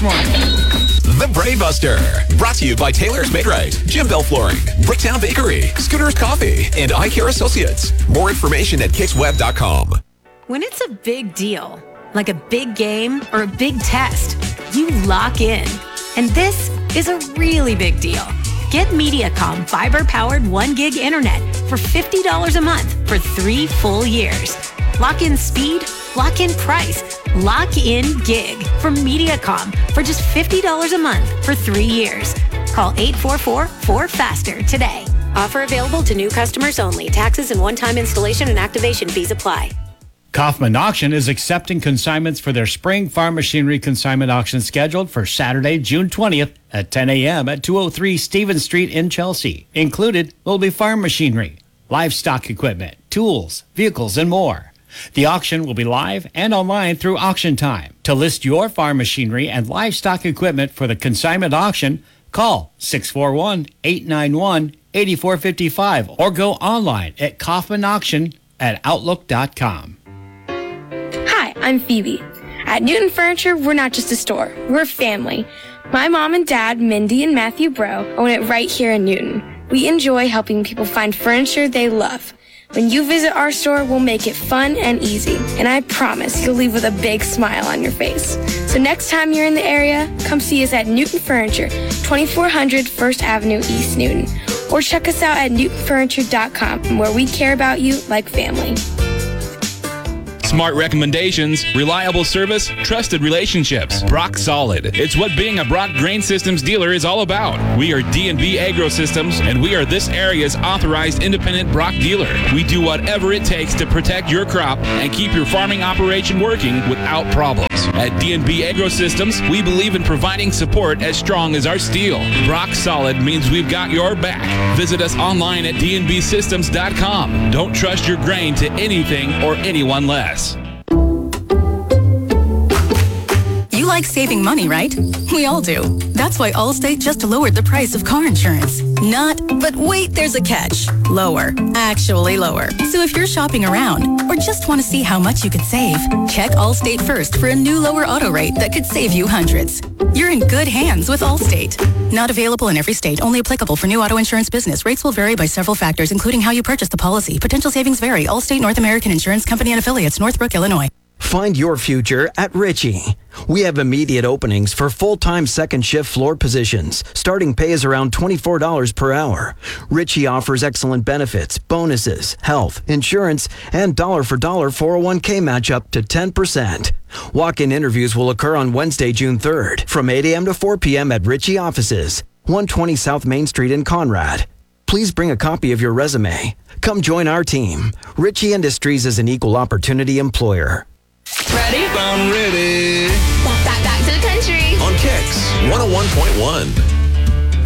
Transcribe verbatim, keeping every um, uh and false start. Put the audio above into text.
morning. The Brainbuster, brought to you by Taylor's Made Right, Jim Bell Flooring, Bricktown Bakery, Scooter's Coffee, and Eye Care Associates. More information at kicks web dot com. When it's a big deal, like a big game or a big test, you lock in. And this is a really big deal. Get MediaCom fiber-powered one gig internet for fifty dollars a month for three full years. Lock in speed, lock in price, lock in gig from MediaCom for just fifty dollars a month for three years. Call eight four four, four faster today. Offer available to new customers only. Taxes and one-time installation and activation fees apply. Kaufman Auction is accepting consignments for their spring farm machinery consignment auction scheduled for Saturday, June twentieth at ten a.m. at two oh three Stevens Street in Chelsea. Included will be farm machinery, livestock equipment, tools, vehicles, and more. The auction will be live and online through auction time. To list your farm machinery and livestock equipment for the consignment auction, call six four one, eight nine one, eight four five five or go online at kaufman auction at outlook dot com. Hi, I'm Phoebe. At Newton Furniture, we're not just a store, we're a family. My mom and dad, Mindy and Matthew Bro, own it right here in Newton. We enjoy helping people find furniture they love. When you visit our store, we'll make it fun and easy, and I promise you'll leave with a big smile on your face. So next time you're in the area, come see us at Newton Furniture, twenty-four hundred First Avenue, East Newton, or check us out at newton furniture dot com, where we care about you like family. Smart recommendations, reliable service, trusted relationships. Brock Solid. It's what being a Brock Grain Systems dealer is all about. We are D and B Agro Systems, and we are this area's authorized independent Brock dealer. We do whatever it takes to protect your crop and keep your farming operation working without problems. At D and B Agro Systems, we believe in providing support as strong as our steel. Brock Solid means we've got your back. Visit us online at d n b systems dot com. Don't trust your grain to anything or anyone less. You like saving money, right? We all do. That's why Allstate just lowered the price of car insurance. Not, but wait, there's a catch. Lower. Actually lower. So if you're shopping around or just want to see how much you could save, check Allstate first for a new lower auto rate that could save you hundreds. You're in good hands with Allstate. Not available in every state. Only applicable for new auto insurance business. Rates will vary by several factors, including how you purchase the policy. Potential savings vary. Allstate North American Insurance Company and Affiliates, Northbrook, Illinois. Find your future at Ritchie. We have immediate openings for full-time second shift floor positions. Starting pay is around twenty-four dollars per hour. Ritchie offers excellent benefits, bonuses, health, insurance, and dollar-for-dollar four oh one k match up to ten percent. Walk-in interviews will occur on Wednesday, June third from eight a.m. to four p.m. at Ritchie offices, one twenty South Main Street in Conrad. Please bring a copy of your resume. Come join our team. Ritchie Industries is an equal opportunity employer. Ready? I'm ready. Back, back to the country. On Kicks one oh one point one.